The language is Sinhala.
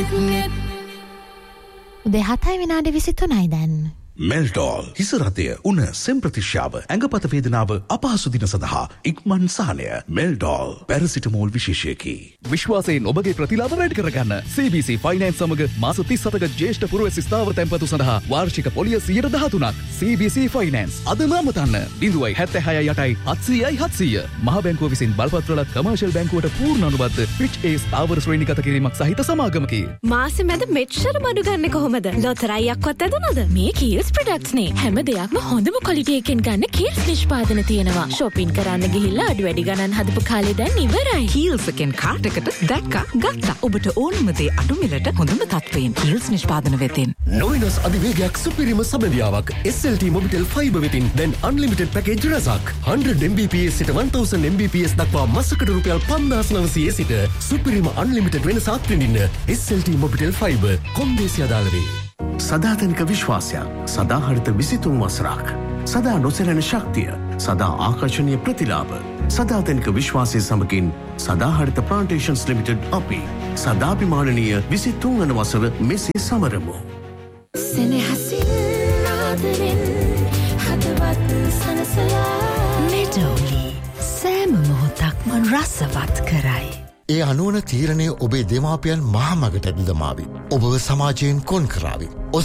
උදේ 7:23 දැන්. මෙල්ටෝල් හිසරතය උන සෙම්ප්‍රතිශ්‍යාව ඇඟපත වේදනාව අපහසු දින සඳහා ඉක්මන් සහනය මෙල්ටෝල් පැරසිටමෝල් විශේෂයකි. විශ්වාසයෙන් ඔබගේ ප්‍රතිලාභ වැඩි කරගන්න CBC ෆයිනෑන්ස් සමග මාස 37ක ජ්‍යෙෂ්ඨ පුරවැසි ස්ථාවර තැන්පතු සඳහා වාර්ෂික පොලිය 13%ක්. CBC ෆයිනෑන්ස් අදම අමතන්න 0.76 700 මහ බැංකුව විසින් බලපත්‍රල කමර්ෂල් බැංකුවට පූර්ණ අනුබද්ධ ෆිච් ඒ ස්ථාවර ශ්‍රේණිගත කිරීමක් සහිත සමාගමකි. මාසෙ මැද මෙච්චර බඩු ගන්න කොහොමද? ලොතරැයියක්වත් ඇදුනද? මේ කීල්ස් ප්‍රොඩක්ට්ස් නේ. හැම දෙයක්ම හොඳම ක්වොලිටි එකෙන් ගන්න කීල්ස් නිෂ්පාදන තියෙනවා. shopping කරන්න ගිහිල්ලා අඩු වැඩි ගණන් හදපු කාලේ දැන් ඉවරයි. කීල්ස් එකෙන් කාට් එකට දැක්කා ගත්තා. ඔබට ඕනම දේ අඩු මිලට හොඳම තත්ත්වයෙන් කීල්ස් නිෂ්පාදන වෙතින්. නොවෙනස් අධිවේගයක් සුපිරිම සබඳියාවක් SLT Mobitel Fiber වෙතින් දැන් unlimited package රසක් 100 Mbps සිට 1000 Mbps දක්වා මාසකට රුපියල් 5900 සිට සුපිරිම unlimited වෙනසක් විඳින්න SLT Mobitel Fiber කොන්දේසි අදාළ වේ. සදාතනික විශ්වාසයක් සදාහරිත 23 වසරක් සදා නොසැලෙන ශක්තිය සදා ආකර්ෂණීය ප්‍රතිලාභ සදාතනික විශ්වාසය සමගින් සදාහරිත ප්ලාන්ටේෂන්ස් ලිමිටඩ් අපි සදාභිමානනීය 23 වන වසර මෙසේ සමරමු. සෙනෙහසින් ආදරෙන් හදවත් සනසලා මෙඩෝලි සෑම මොහොතක්ම රසවත් කරයි. ඒ අනුවන තීරණය ඔබේ දෙමාපියන් මහමගට ඇදමාවි. ඔබව සමාජයෙන් කොන් කරාවි.